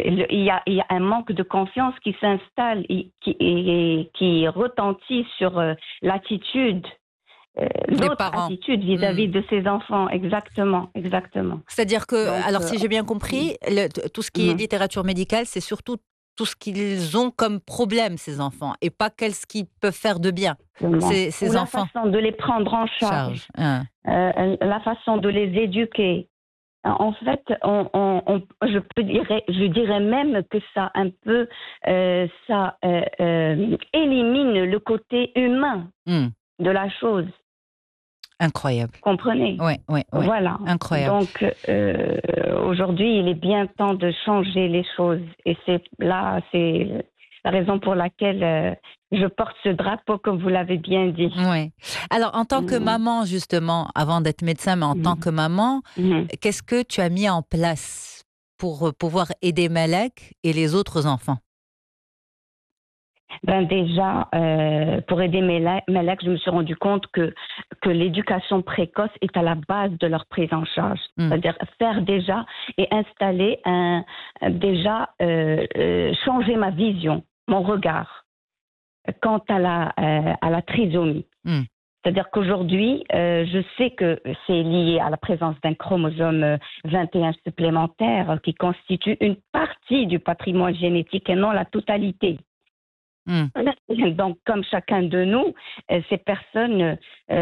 il y a un manque de confiance qui s'installe et qui retentit sur l'attitude, Des l'autre parents. attitude vis-à-vis de ses enfants. Exactement, exactement. C'est-à-dire que, Donc, alors si j'ai bien compris, tout ce qui est mhm. littérature médicale, c'est surtout tout ce qu'ils ont comme problème, ces enfants, et pas qu'est-ce qu'ils peuvent faire de bien, Exactement. Ou ces la enfants. façon de les prendre en charge, Charge. Hein. la façon de les éduquer. En fait, je dirais même que ça un peu, élimine le côté humain Hmm. de la chose. Incroyable. Comprenez? Ouais, ouais, ouais. Voilà. Incroyable. Donc, aujourd'hui, il est bien temps de changer les choses. Et c'est la raison pour laquelle je porte ce drapeau, comme vous l'avez bien dit. Ouais. Alors, en tant que Mhm. maman, justement, avant d'être médecin, mais en tant Mhm. que maman, Mhm. qu'est-ce que tu as mis en place pour pouvoir aider Malek et les autres enfants? Ben déjà, pour aider mes lacs, je me suis rendu compte que l'éducation précoce est à la base de leur prise en charge. Hmm. C'est-à-dire faire déjà et installer changer ma vision, mon regard quant à la trisomie. Hmm. C'est-à-dire qu'aujourd'hui, je sais que c'est lié à la présence d'un chromosome 21 supplémentaire qui constitue une partie du patrimoine génétique et non la totalité. Hmm. Donc, comme chacun de nous, ces personnes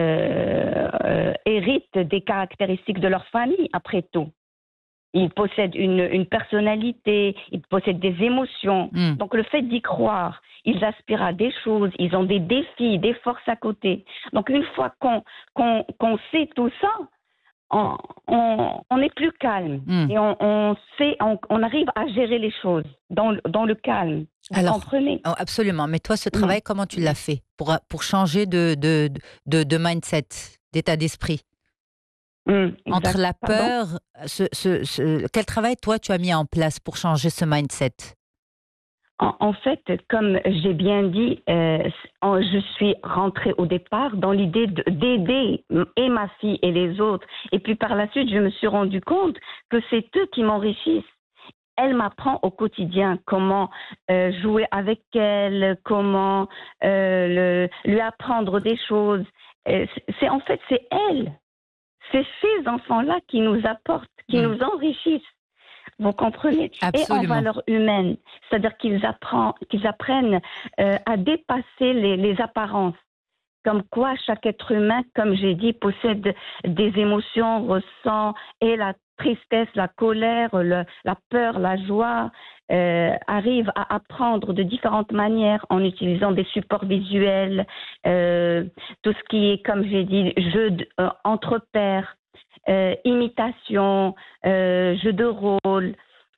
héritent des caractéristiques de leur famille, après tout. Ils possèdent une personnalité, ils possèdent des émotions. Hmm. Donc, le fait d'y croire, ils aspirent à des choses, ils ont des défis, des forces à côté. Donc, une fois qu'on sait tout ça, on est plus calme Hmm. et on arrive à gérer les choses dans le calme. Vous Alors, comprenez? oh, absolument. Mais toi, ce Mm. travail, comment tu l'as fait pour changer de mindset, d'état d'esprit? Entre Exact. la Pardon? peur, quel travail, toi, tu as mis en place pour changer ce mindset? En fait, comme j'ai bien dit, je suis rentrée au départ dans l'idée d'aider et ma fille et les autres. Et puis par la suite, je me suis rendu compte que c'est eux qui m'enrichissent. Elle m'apprend au quotidien comment jouer avec elle, comment lui apprendre des choses. En fait, c'est elle. C'est ces enfants-là qui nous apportent, qui Hmm. nous enrichissent. Vous comprenez? Et en Absolument. valeur humaine, c'est-à-dire qu'ils apprennent à dépasser les apparences. Comme quoi, chaque être humain, comme j'ai dit, possède des émotions, ressent et la tristesse, la colère, la peur, la joie, arrive à apprendre de différentes manières en utilisant des supports visuels, tout ce qui est, comme j'ai dit, entre pairs, imitation, jeu de rôle,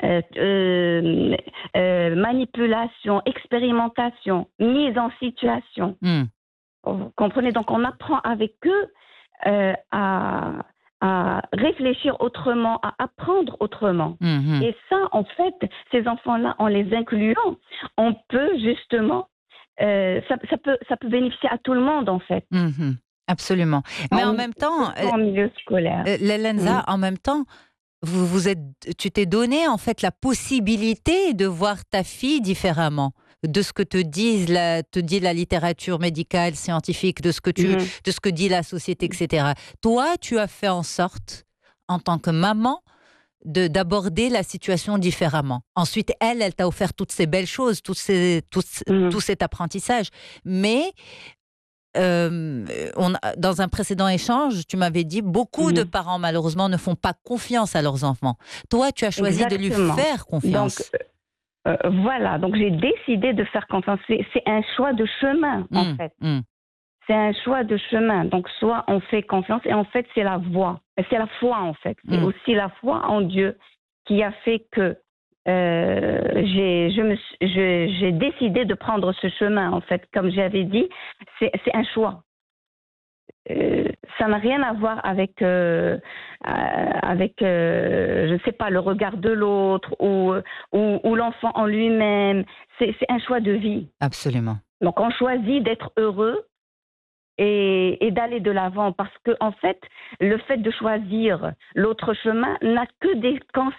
manipulation, expérimentation, mise en situation. Hmm. Vous comprenez? Donc, on apprend avec eux euh, à, à réfléchir autrement, à apprendre autrement. Mhm. Et ça, en fait, ces enfants-là, en les incluant, on peut justement, ça peut bénéficier à tout le monde, en fait, Mhm. Absolument. Mais en même temps, surtout en milieu scolaire. Lenza, en même temps, tu t'es donné en fait la possibilité de voir ta fille différemment de ce que te dit la littérature médicale, scientifique, Mhm. de ce que dit la société, etc. Toi, tu as fait en sorte, en tant que maman, d'aborder la situation différemment. Ensuite, elle t'a offert toutes ces belles choses, tout Mhm. cet apprentissage. Mais dans un précédent échange, tu m'avais dit beaucoup de Mhm. parents, malheureusement, ne font pas confiance à leurs enfants. Toi, tu as choisi de lui Exactement. faire Donc, confiance. voilà. Donc, j'ai décidé de faire confiance. C'est un choix de chemin, en Hum, fait. hum, C'est un choix de chemin. Donc, soit on fait confiance, et en fait, c'est la voie. C'est la foi, en fait. C'est hum. aussi la foi en Dieu qui a fait que j'ai décidé de prendre ce chemin, en fait. Comme j'avais dit, c'est un choix. Ça n'a rien à voir je ne sais pas, le regard de l'autre ou l'enfant en lui-même. C'est un choix de vie. Absolument. Donc, on choisit d'être heureux et d'aller de l'avant parce que, en fait, le fait de choisir l'autre chemin n'a que des conséquences